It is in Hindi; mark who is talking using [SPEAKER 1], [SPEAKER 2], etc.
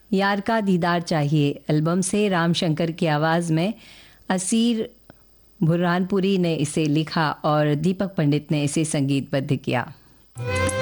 [SPEAKER 1] यार का दीदार चाहिए एल्बम से राम शंकर की आवाज़ में असीर बुरहानपुरी ने इसे लिखा और दीपक पंडित ने इसे संगीतबद्ध किया।